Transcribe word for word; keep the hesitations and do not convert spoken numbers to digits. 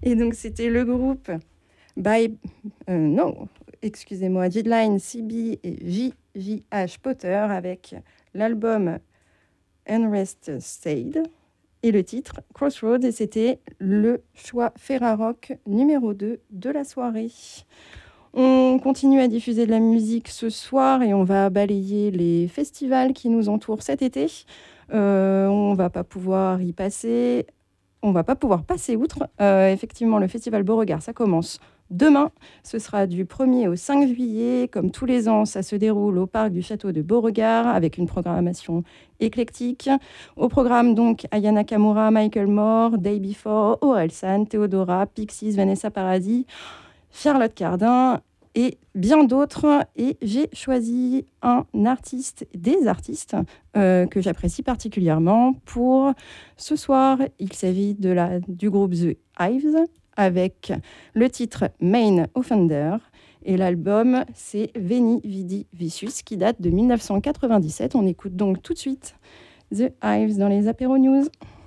Et donc, c'était le groupe by, euh, non, excusez-moi, Deadline, C B et J J H Potter avec l'album Unrest Stayed et le titre Crossroads. Et c'était le choix Ferrarock numéro deux de la soirée. On continue à diffuser de la musique ce soir et on va balayer les festivals qui nous entourent cet été. Euh, on ne va pas pouvoir y passer... On ne va pas pouvoir passer outre. Euh, effectivement, le festival Beauregard, ça commence demain. Ce sera du premier au cinq juillet. Comme tous les ans, ça se déroule au parc du château de Beauregard avec une programmation éclectique. Au programme, donc, Aya Nakamura, Michael Moore, Day Before, Orelsan, Theodora, Pixies, Vanessa Paradis, Charlotte Cardin et bien d'autres. Et j'ai choisi un artiste, des artistes euh, que j'apprécie particulièrement pour ce soir. Il s'agit de la, du groupe The Hives avec le titre Main Offender. Et l'album, c'est Veni Vidi Visus qui date de mille neuf cent quatre-vingt-dix-sept. On écoute donc tout de suite The Hives dans les Apéro News.